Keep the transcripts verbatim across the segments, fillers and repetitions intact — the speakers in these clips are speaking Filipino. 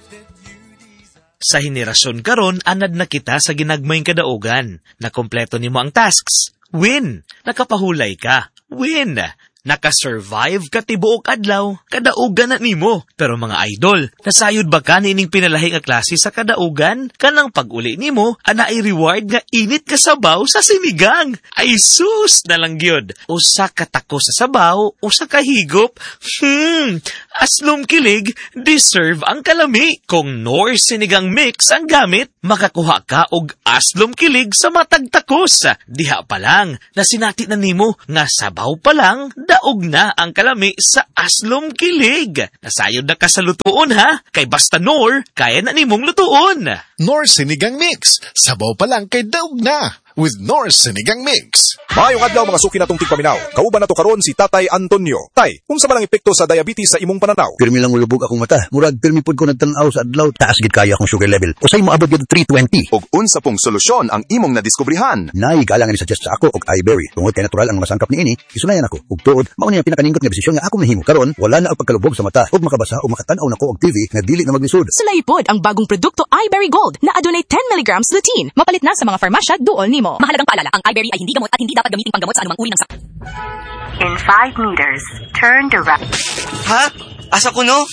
Sa henerasyon karon, anad na kita sa ginagmayng kadaugan. Na kompleto nimo ang tasks. Win! Nakapahulay ka. Win! Nakasurvive ka tibuok adlaw. Kadaugan na nimo. Pero mga idol, nasayod ba ka nining pinalahi nga klase sa kadaugan? Kanang pag-uli nimo, ana ay reward nga init ka sabaw sa sinigang. Ay sus na lang gyud. Usa ka tako sa sabaw, usa ka higop. Hmm, aslom kilig, deserve ang kalami. Kung nor sinigang mix ang gamit, makakuha ka og aslom kilig sa matag takos. Diha pa lang, nasinati na nimo nga sabaw pa lang, daog na ang kalami sa aslom kilig. Nasayod na ka sa lutuon ha, kay basta nor, kaya na nimong lutuon. Nor Sinigang Mix, sabaw pa lang kay daog na. With Nor Sinigang Mix. Maayong adlaw mga suki natong tigpaminaw. Kauban nato karon si Tatay Antonio. Tay, unsa man ang epekto sa diabetes sa imong pananaw? Pirmi lang ulubog akong mata. Murag pirmi pud ko nagtan-aw sa adlaw. Taas gid kaya akong sugar level. Usay moabot gid three twenty. Og unsa pong solusyon ang imong nadiskubrihan? Nay galangan ni suggest sa ako og iBerry. Tungod kay natural ang masangkap niini, isunayan ako. Ug tuod, mao ni ang pinakaningot nga desisyon nga ako nahimo. Karon wala na ang pagkalubog sa mata ug makabasa o makatan-aw nako og T V nga dili na maglisod. Sulaipod ang bagong produkto iBerry Gold na adunay ten milligrams lutein. Mapalit na sa mga farmasya duol nimo. Mahalagang paalala, ang iBerry ay hindi gamot at hindi dapat gamiting panggamot sa anumang uri ng sakit. In five meters, turn to right. Ha? Asa ko no?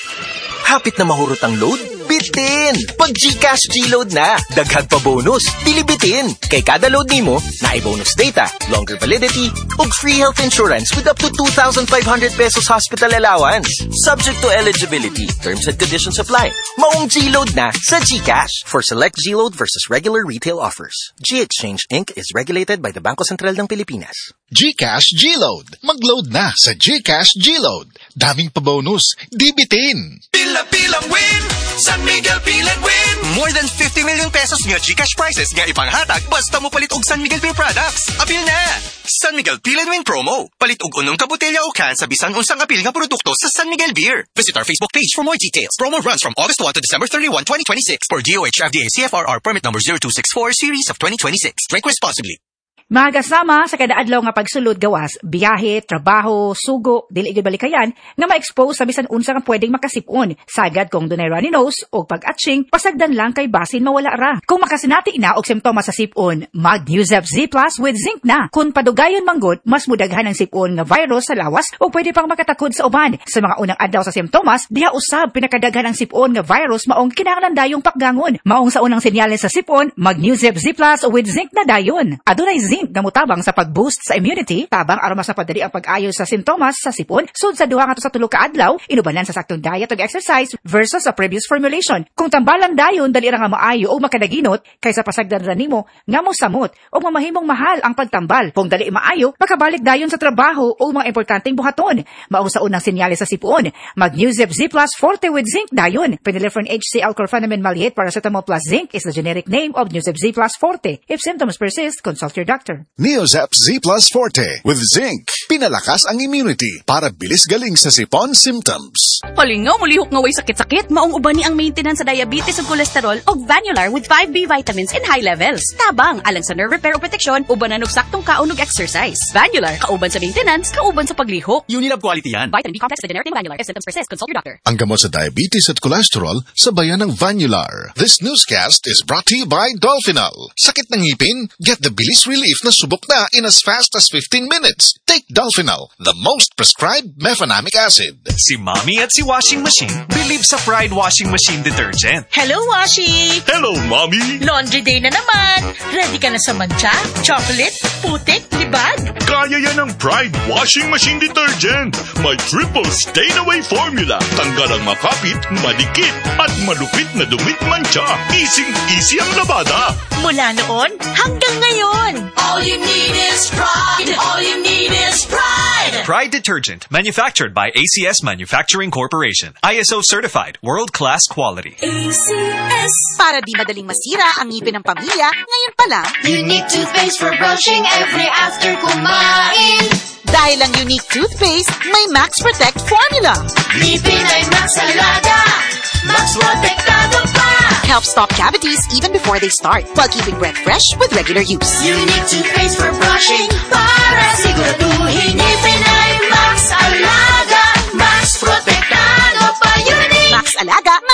Hapit na mahurot ang load? Bitin! Pag GCash G-Load na, daghag pa bonus, dili bitin. Kay kada load nimo, naay bonus data, longer validity, ug free health insurance with up to two thousand five hundred pesos hospital allowance. Subject to eligibility, terms and conditions apply. Maong G-Load na sa GCash. For select G-Load versus regular retail offers. G-Exchange Incorporated is regulated by the Bangko Sentral ng Pilipinas. GCash G-Load. Mag-load na sa GCash G-Load. Daming pa-bonus, di bitin. Pila-pilang win! San Miguel Pil and Win! More than fifty million pesos nga GCash prizes nga ipanghatag basta mo palit og San Miguel Beer products. Apil na! San Miguel Pil and Win promo. Palit og unong ka botelya o can sa bisan unsang apil nga produkto sa San Miguel Beer. Visit our Facebook page for more details. Promo runs from August first to December thirty-first, twenty twenty-six for D O H F D A C F R R permit number zero two six four series of twenty twenty-six. Drink responsibly. Mga kasama sa kada adlaw nga pagsulod gawas, biyahe, trabaho, sugo, dili gyud balikayan nga ma-expose sa bisan unsa nga pwedeng makasipon. Sagad kung dunay runny nose o pag-atching, pasagdan lang kay basin mawala ra. Kung makasinati na og simptomas sa sipon, mag-Newzep Z Plus with zinc na. Kung padugayon manggod, mas mudaghan ang sipon nga virus sa lawas o pwede pang makatakod sa uban. Sa mga unang adlaw sa simptomas, diha usab pinakadaghan ang sipon nga virus maong kinahanglan dayong pakgangon. Maong sa unang senyales sa sipon, mag-Newzep Z Plus with zinc na dayon. Adunay zinc nga mutabang sa pag-boost sa immunity, tabang aron mas napadali ang pag-ayo sa sintomas sa sipon, sud sa duha nga to sa tulo ka adlaw, inubanan sa saktong diet ug exercise versus sa previous formulation. Kung tambalang dayon dali ra nga maayo o makadaginot kaysa pasagdan ra nimo nga mosamot o mamahimong mahal ang pagtambal. Kung dali maayo, makabalik dayon sa trabaho o mga importanteng buhaton. Mao sa unang senyales sa sipon, mag-Newzep Z Plus Forte with zinc dayon. Phenylephrine H C Alchlorpheniramine Maleate Paracetamol plus zinc is the generic name of Newzep Z Plus Forte. If symptoms persist, consult your doctor. Newzep Z Plus Forte with zinc. Pinalakas ang immunity para bilis galing sa sipon symptoms. Halingaw, mulihok nga way sakit-sakit, maong uban ni ang maintenance sa diabetes ug cholesterol og Vanular with five B vitamins in high levels. Tabang, alang sa nerve repair o protection, ubanan og saktong kaon ug exercise. Vanular, kauban sa maintenance, kauban sa paglihok. Unilab quality yan. Vitamin B complex the generic name Vanular. If symptoms persist, consult your doctor. Ang gamot sa diabetes at cholesterol, sabayan ng Vanular. This newscast is brought to you by Dolphinal. Sakit ng ngipin? Get the bilis relief na subok na in as fast as fifteen minutes. Take Dolphinal, the most prescribed mefenamic acid. Si Mommy at si Washing Machine believe sa Pride Washing Machine Detergent. Hello, Washi! Hello, Mommy! Laundry day na naman! Ready ka na sa mancha, chocolate, putik, libag? Kaya yan ang Pride Washing Machine Detergent. May triple stain-away formula. Tanggal ang makapit, madikit, at malupit na dumit mancha. Easy-easy ang labada. Mula noon hanggang ngayon. All you need is pride. All you need is pride. Pride Detergent, manufactured by A C S Manufacturing Corporation. I S O certified, world-class quality. A C S. Para di madaling masira ang ngipin ng pamilya, ngayon pa lang. Unique toothpaste for brushing every after kumain. Dahil ang unique toothpaste, may Max Protect formula. Ngipin ay Max Alaga. Max Protectado pa. Helps stop cavities even before they start, while keeping breath fresh with regular use. Unique toothpaste for brushing para siguraduhin ngipin ay Max Alaga. Max Protectado pa. Unique. Max Alaga, Max Protectado.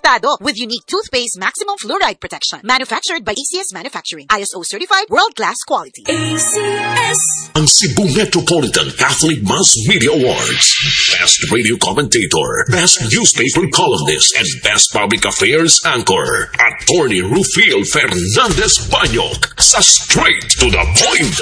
Tratado with unique toothpaste maximum fluoride protection. Manufactured by A C S Manufacturing. I S O certified world-class quality. A C S. Ang Cebu Metropolitan Catholic Mass Media Awards. Best Radio Commentator, Best Newspaper Columnist, and Best Public Affairs Anchor. Attorney Rufil Fernandez Banyok sa Straight to the Point.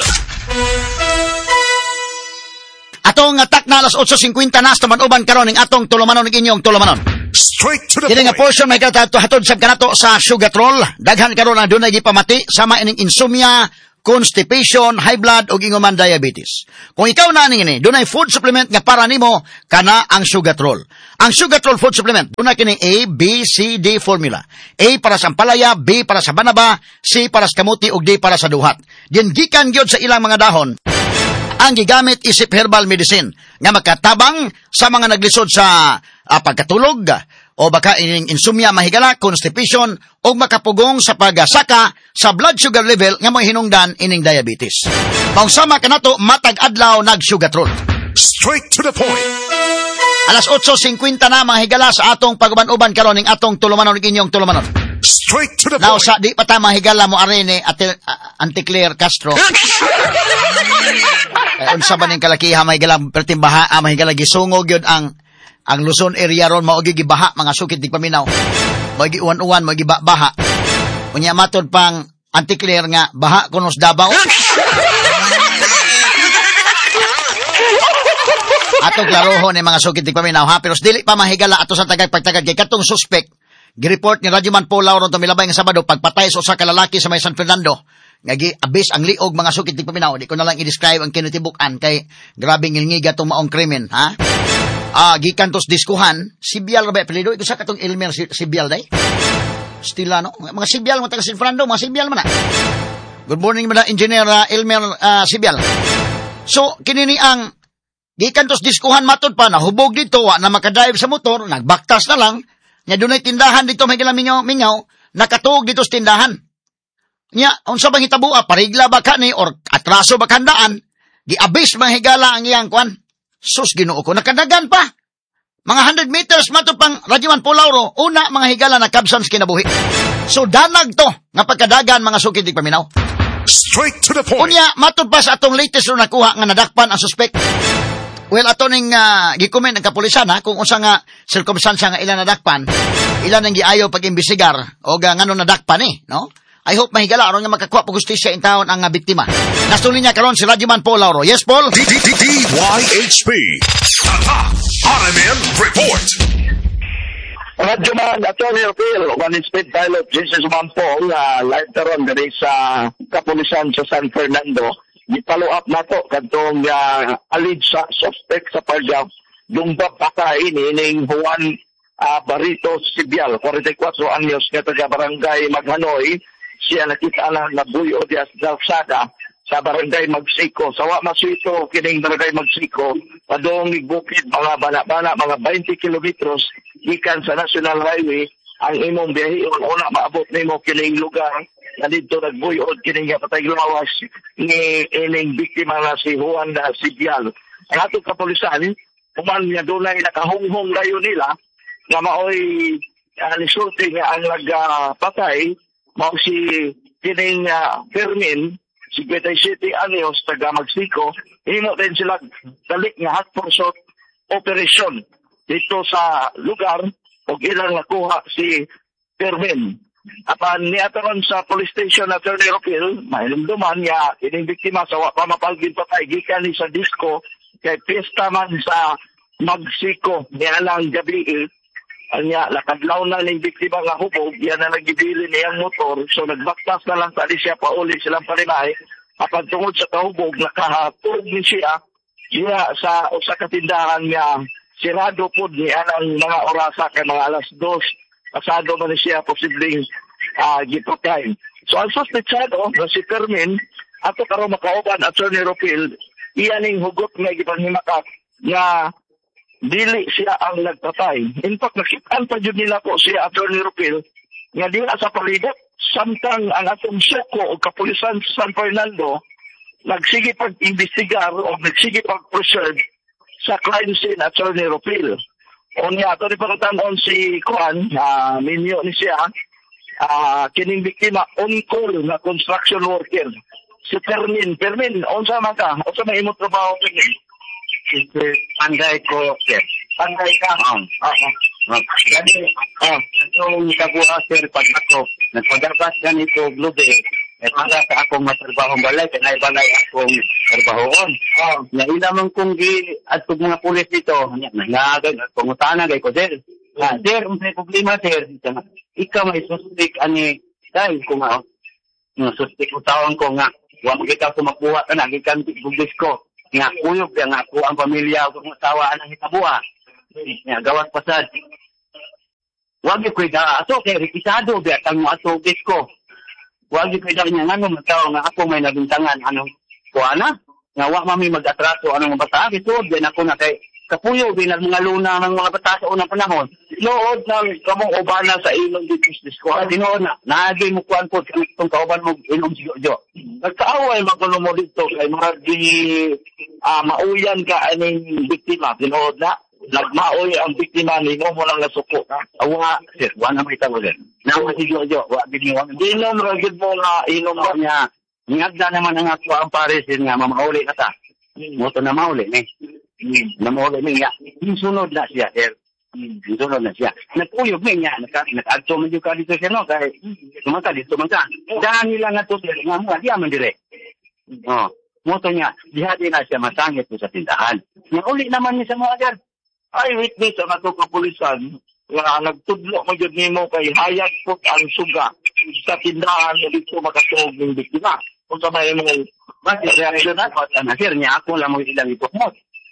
Atong atak na alas eight fifty na tuman-uban karon ning atong tulumanon ning inyong tulumanon. Straight to the Kini point. nga portion may katato hatod sab kanato sa sugatrol. Daghan karon ang dunay gipamati sama ining insomnia, constipation, high blood ug ingon man diabetes. Kung ikaw na ning ini, dunay food supplement nga para nimo kana ang sugatrol. Ang sugatrol food supplement dunay kini A, B, C, D formula. A para sa ampalaya, B para sa banaba, C para sa kamuti ug D para sa duhat. Din gikan gyud sa ilang mga dahon ang gigamit isip herbal medicine nga makatabang sa mga naglisod sa uh, pagkatulog o baka ining insomnia, mahigala, constipation o makapugong sa pagsaka sa blood sugar level nga may hinungdan ining diabetes. Maong sama kanato matag adlaw nag sugatrol. Straight to the point. Alas eight fifty na mga higala sa atong pag-uban-uban karon ning atong tulumanon ning inyong tulumanon. Straight to the Now, point. sa di pa ta mahigala mo arene at uh, Anticlair Castro. Ay, unsa ba ning kalakiha mahigala pertimbaha ah, mahigala gisungog yun ang ang Luzon area ron mao gyud gibaha mga sukit di paminaw. Mao gi uwan-uwan mao gi baha. Unya matod pang Anticlair nga baha kunos Davao. Ato klarohon ni mga sukit di paminaw ha pero dili pa mahigala ato sa tagay pagtagad kay katong suspect gireport ni Radyoman Paulaw ron to milabay nga Sabado pagpatay sa usa ka lalaki sa may San Fernando nga gi-abis ang liog mga sukit di paminaw. Di ko na lang i-describe ang kinutibukan kay grabe ngilngiga tong maong krimen ha. Ah, gikan tos diskuhan, Sibial ra ba apelyido? Ito sa katong Elmer Sibial day. Stila no, mga Sibial mo taga San Fernando, mga Sibial man na. Good morning mga engineer uh, Elmer uh, Sibial. So kini ni ang gikan tos diskuhan matod pa nahubog dito wa na makadrive sa motor, nagbaktas na lang. Nya dunay tindahan dito may mingaw mingaw, nakatuog dito sa tindahan. Nya unsa bang hitabo parigla ba kani or atraso ba kandaan? Giabis mga higala ang iyang kwan. Sus Ginoo ko nakadagan pa. Mga one hundred meters matod pang Radyoman Paulaw una mga higala na kabsans kinabuhi. So danag to nga pagkadagan mga sukid di paminaw. Straight to the point. Unya matod pa sa atong latest ro nakuha nga nadakpan ang suspect. Well, ato ning uh, gi-comment ang kapulisan ha, kung unsa nga circumstance nga ilan nadakpan, ilan ang giayo pag-imbestigar o ga ngano nadakpan eh, no? I hope mahigala aron nga makakuha pag justisya in taon ang uh, biktima. Nastuli niya karon si Radyoman Paulaw. Yes, Paul? D Y H P. R M N Report. Radyoman, Attorney Rufil, one speed pilot, Jesus Mampong, uh, live taron dari sa kapulisan sa San Fernando. I-follow up na to kadtong uh, alleged sa suspect sa pagjaw dumbak patay ni ining Juan uh, Barito Sibial, forty-four anyos nga taga barangay Maghanoy. Siya nakita na nabuyo di as dalsada sa barangay Magsiko. Sawa maswito kining barangay Magsiko, padong igbukid mga bana-bana mga twenty kilometers gikan sa National Highway ang imong biyahe una maabot nimo kining lugar na dito nagbuyod kining patay lawas ni ining biktima na si Juan da Sibial. Ang atong kapulisan human niya dunay nakahunghong dayon nila nga maoy uh, nisulti nga ang nagpatay uh, mao si kining uh, Fermin fifty-seven anyos taga Magsiko. Himo din sila dalik nga hot pursuit operation dito sa lugar ug ilang nakuha si Fermin. Apan niataron sa police station na Attorney Rufil, mahinumduman niya ining biktima sa wa pa mapalgin patay gikan ni sa disco kay piyesta man sa Magsiko nialang gabi. Anya lakadlaw na ning biktima nga hubog, yan na nagibili niyang motor, so nagbaktas na lang sa di siya pauli silang palimay. Apan tungod sa kahubog nakahatog ni siya siya sa usa ka tindahan nga sirado pud ni anang mga orasa kay mga alas dos. Pasado man siya posibleng uh, gipatay. So ang suspetsado na si Fermin ato karon makauban Attorney Rufil, iyaning hugot nga gipanghimakak nga dili siya ang nagpatay. In fact, nakitaan pa dyan nila po si Attorney Rufil nga di sa palibot samtang ang atong suko o kapulisan sa San Fernando nagsige pag-investigar o nagsige pag-preserve sa crime scene Attorney Rufil. O niya, ito rin pagkatanon si Kuan, uh, minyo ni siya, uh, kining biktima, on-call na construction worker. Si Fermin. Fermin, unsa man ka? Unsa may imong trabaho Fermin? Ito, panday ko, sir. Panday ka? Oo. Oo. Kasi, ah, itong kabuha, sir, pag ako, nagpagabas ganito, glube, eh, para sa akong matrabahong balay, kaya balay akong trabahoon. Oh. Nailamang kong gi, at kung mga pulis dito, nangagag, pangutana, kay ko, sir. Ah, sir, kung may problema, sir, ikaw may suspik, ani, dahil kung nga, uh, suspik utawan ko nga, huwag ikaw kumakuha ka na, gikan bugis ko. Nga kuyog, nga ako ang pamilya, kung masawaan ang hitabuha. Nga gawas pasad. Huwag yung kuida, ato, kaya rikisado, biya, tang mo ato, bugis ko. Huwag yung kuida niya, nga nung matao, nga ako may nabintangan, anong kuha nga wak mami mag-atraso, anong bata, ito, biyan ako na kay, kapuyo, binag mga luna ng mga bata sa unang panahon. Nood na kamong ubana sa inom di business ko. Tinood na, naagay mo kuhan po itong kauban mo inom siyo-jo. Nagkaaway magulo mo dito kay mga di uh, mauyan ka aning biktima. Tinood na, nagmaoy ang biktima ni mo mo lang nasuko. Awa, sir, wala may tao din. Nawa siyo-jo, wala biniwan. Inom, ragid mo nga inom mo niya. Ngagda naman ang ako ang parisin nga, mamauli na ta. Moto na mauli, eh. Namahuli mo niya. Sunod na siya, sir. Sunod na siya. Nagpuyog mo niya. Nag-agto mo ka dito siya, no? Kaya, sumangka dito, sumangka. Dahil nila nga to, sir. Nga mo, di aman dire. Oh, moto niya, dihati na siya masangit po sa tindahan. Nauli naman niya sa mga, sir. Ay, witness ang ato kapulisan. Nga, nagtudlo mo yun ni mo kay hayat po ang suga sa tindahan na dito makatog ng biktima. Kung sa may mga, reaksyon na, sir, niya ako lang mo ilang ipokmot.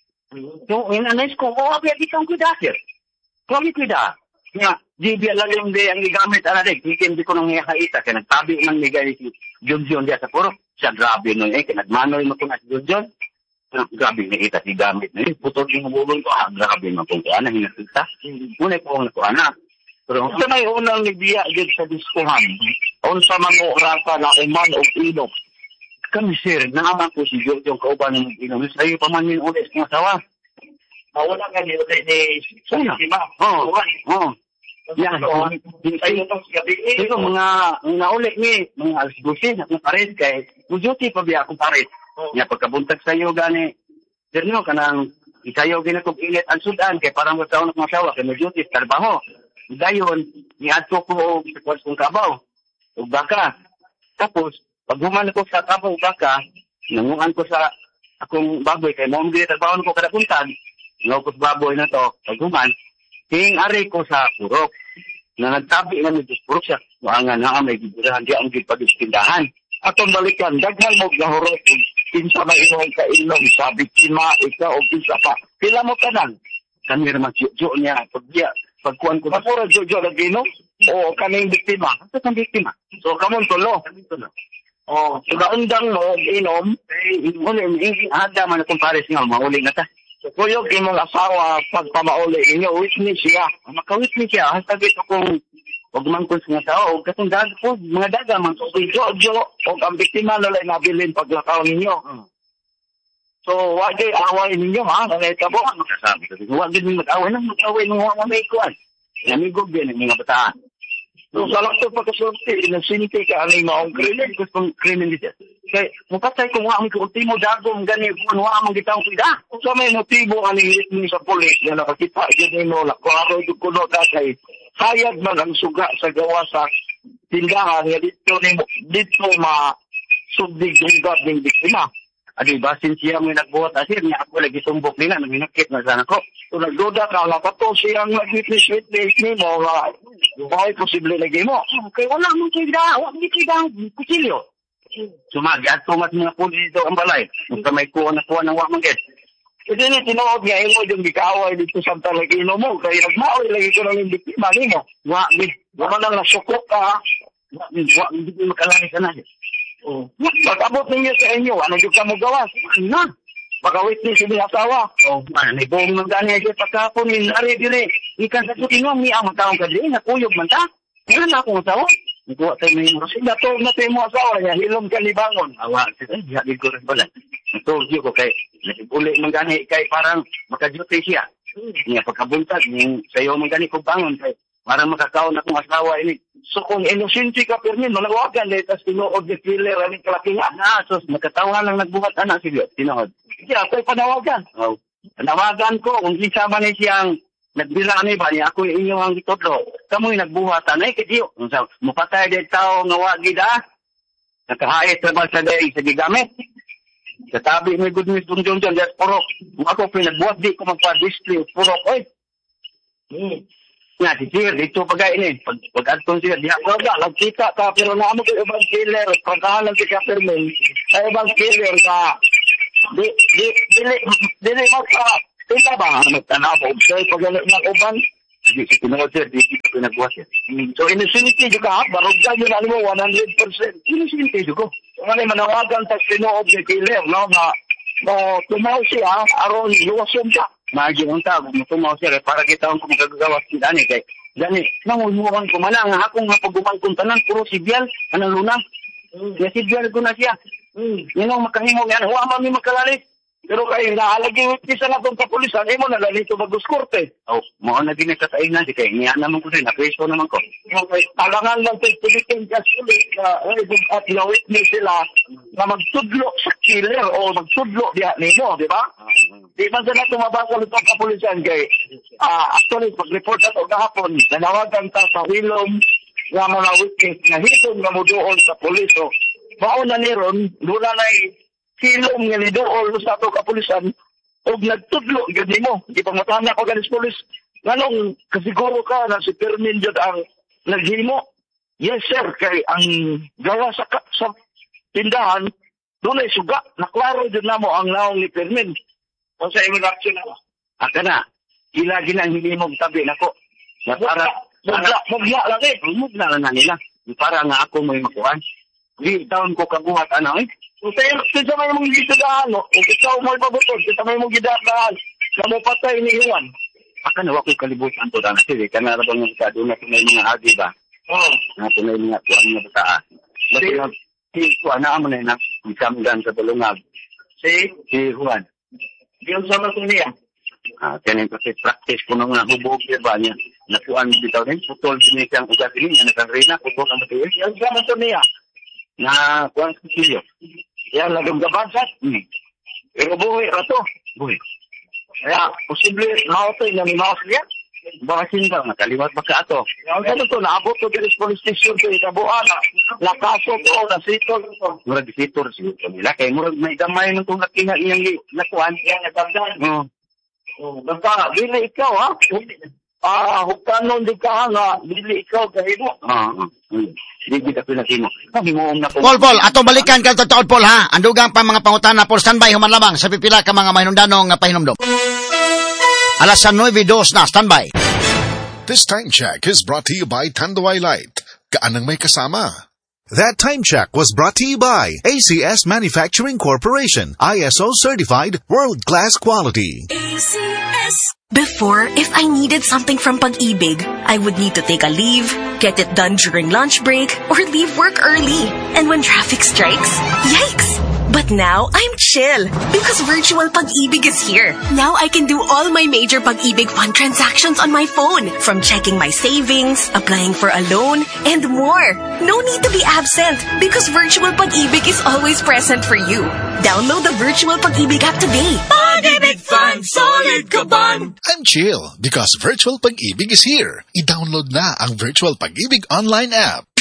So, inanais ko, oh, abya, di kang kuda, sir. Kung kuda. Nga, di biya lang yung di ang gigamit, anadik, hikin di ko nang hihaita, kaya nagtabi man nigay si John John diya sa puro. Siya, grabe nun, eh, kaya nagmanoy mo ko na si John John. Grabe nakita si gamit na yun. Putol yung bulong ko, ah, grabe man kung kuha na, hinakita. Unay ko ang nakuha na. Pero, sa may unang nagbiya, yun sa diskuhan, unsa man mo rasa na uman o inom. Kami, sir, naaman ko si John John kauban ng inom. Sa'yo pa man yung ulit ng asawa. Mawala ka niyo ni Sima. Oo. Oo. Yan. Sa'yo itong gabi. Ito, mga naulit ni, mga alas dose, na pares kay, duty pa biya akong pares. Nga, pagkabuntag sa'yo gani, sir nyo, kanang, isayaw ginatog init ang sudan, kay parang magkaon ng mga asawa, kay may duty, trabaho. Dayon, niadto ko sa kwas kong kabaw. O baka. Tapos, pag human ko sa kabaw baka, nanguhan ko sa akong baboy, kay mo mga trabaho ko kada puntag, ngawkos baboy na to, pag human, ting-ari ko sa purok. Na nagtabi nga nito purok siya, maangan na may gibirahan, di ang gipag-istindahan. Atong balikan, daghan mo gahurot, kinsa na inom ka inom, sa biktima, ikaw, o kinsa pa. Pila mo ka nang? Kami naman siyo niya, pagbiya, pagkuhan ko. Mapura jojo nag-inom? O kaning biktima? Ito kang biktima. So, kamon tulo? Kami tulo. O, so, naundang mo, inom? Eh, uli, hada man akong pares nga, mauli na ta. So, kuyog imong asawa, pagpamauli ninyo, witness siya. Makawitness siya, hasag ito kung huwag man kung nga tao, o katong daga po, mga daga man. So, si Jojo, o ang biktima na lang nabilin paglakaw ninyo. Hmm. So, wag ay away ninyo, ha? Nanay ka po. Makasabi ko, huwag din mag-away nang mag-away nung mga may kuwan. Amigo din ang mga bataan. So, sa lang ito pagkasulti, inasinti ka aning maong krimen. Gusto kong krimen dito. Kaya, mukatay kung wak ang ultimo dagong gani, kung wak ang gitang kuida. Kung sa may motibo aning hitning sa pulis, na nakakita, yun mo, lakwaro yung kuno ka kay hayag man ang suga sa gawa sa tindahan, nga dito, dito ma-subdig yung gab ng biktima. Adi, basin siya mo nagbuhat asir, niya ako lagi sumbok nila, nanginakit na sana ko. So, nagduda ka, nakato siyang nag-witness-witness ni mo, nga, bakit posible lagi mo? Okay, wala mong kida, wala mong kida ang kusilyo. Sumagi, at tumat mga pulis dito ang balay. Kung may kuha na kuha ng wamanggit. Kasi ni, tinood nga, imo yung gikaway dito sa talagino mo, kaya nagmaoy lagi ko lang yung biktima ni mo. Wa, wala nang nasukot ka, ha? Wa, hindi ko makalaki ka na. Oh. Pag-abot ninyo sa inyo, ano yung ka mo gawas? Ano na? Baka witness yung asawa. Oh, ano, may buong magdani siya pagkapon, minari dire. Ikan sa tutin mo, miya ang taong ka dire, nakuyog man ta. Ano na akong asawa? Nikuha tayo may mga sila. Natog na tayo mo asawa niya, hilom ka libangon. Awa, eh, dihatid ko rin pala. Natog ko kay, uli magdani kay parang makaduty siya. Niya pagkabuntag, yung sayo mong gani kong bangon, kay para makakaon akong asawa ini. So kung inosente ka, Permin, malawagan, dahil tas tinuod ni killer, aning kalakingan. Ah, so magkatawa lang nagbuhat, anak, sige, tinuod. Sige, ako'y panawagan. Oh. Panawagan ko, kung isa man siyang nagbila ni ba niya, ako yung inyong itodlo. Kamo'y nagbuhat, anay, kadiyo. So, mapatay din tao nga wagid, ah. Nakahait na ba sa day sa gigamit? Sa tabi may good news kung John John, that's purok. Kung ako pinagbuhat, di ko magpa-display, purok, oy. Hmm. Nga, si Sir, dito pagay ini. Pag, pag-agtong siya, di ako nga, nagkita ka, pero naamo ko ibang killer, pagkahalan si Kaperman, ay ibang killer ka, di, di, dili, dili mo ka, tila ba, magtanaw mo, sa'yo, pag-alit ng uban, di, si Pinod, Sir, di, di ko pinagbuhat, Sir. So, inusinity juga, ha, baruggan yun, alam mo, one hundred percent, inusinity juga. So, nga manawagan sa Pinod ni killer, no, na, no, tumaw siya, aron, luwasom ka. Maagi ang tao, tumaw siya, para kita ang kumagagawas si Dani, kay, Dani, nanguluhan ko man, ang akong napaguman kong tanan, puro si Bial, anang luna. Kaya si Bial ko na siya. Yan ang makahingong yan, huwa mami magkalalis. Pero kayo, naalagi witness na itong kapulisan, eh mo nalalito bagus korte. Oh, mga na din nagkatainan, di kayo, niya naman ko rin, napreso naman ko. Okay, talangan lang ito, Philippine Justice, na uh, at na-witness sila na magtudlo sa killer o magtudlo diya nimo, di ba? Di man sila tumabasa itong kapulisan kay, uh, actually, pag-report na ito kahapon, nanawagan ta sa hilom nga mga witness na hilom na muduol sa pulis. So, mauna ni ron, doon na hilom nga ni dool sa ito kapulisan o nagtudlo, gani mo. Di pa matanda ko ganis pulis. Ganong kasiguro ka na si Permin dyan ang naghimo? Yes, sir, kay ang gawa sa, sa tindahan, doon ay suga. Naklaro din na mo ang naong ni Permin. O sa imo action ako. Aka na, ilagi na ang hinimog tabi na ko. Na para, mugla, mugla lang eh. Mugla lang na nila. Para nga ako may makuhan. Di, taon ko kabuhat, ano eh. Kung sa'yo, sa may mong gitadaan, no? Kung ikaw mo'y pabutod, sa may mong gitadaan, na mo patay ni Iwan. Aka na, wako'y kalibutan to dana. Sige, ka na rabang mga doon na tunay mga agi ba? Oo. Na tunay mga kuwan nga bataan. Basta yung, si Juan, na mo na yun, isamdan sa tulungag. Si? Si Juan. Di yung sama ko niya. Ah, kaya kasi practice ko nung hubog ba niya. Nakuan bitaw rin, putol sinisang ugat niya, nakanrina, putol ang matiwis. Yung sama ko niya. Na kuwan sa silyo. Yan, nagagabansat. Hmm. Pero buhay, rato. Buhay. Kaya, posible, maotoy na may maos niya. Baka sinba, nakaliwat baka ato. Kaya ito, naabot ko din sa police station ko, itabuan, nakaso ko, nasitol ko. Murag isitor, sitor nila. Kaya murag may damay nung itong nakinga iyang nakuhan. Yan, nagdagdan. Oo. Oh, basta, dili ikaw, ha? Ah, hukanon di ka, nga, dili ikaw, kahimo. Ah, ah. Hindi ka pinakimo. Paul, Paul, ato balikan ka ito, Paul, ha? Andugang pa mga pangutana, Paul, standby, human lamang sa pipila ka mga mahinundanong pahinomdom. Alas nueve dos na, standby. This time check is brought to you by Tanduay Light. Kaanang may kasama. That time check was brought to you by A C S Manufacturing Corporation, I S O certified, world-class quality. A C S. Before, if I needed something from Pag-ibig, I would need to take a leave, get it done during lunch break, or leave work early. And when traffic strikes, yikes! But now, I'm chill because virtual Pag-ibig is here. Now I can do all my major Pag-ibig fund transactions on my phone, from checking my savings, applying for a loan, and more. No need to be absent because virtual Pag-ibig is always present for you. Download the virtual Pag-ibig app today. Pag-ibig Fund, solid ka ban! I'm chill because virtual Pag-ibig is here. I-download na ang virtual Pag-ibig online app.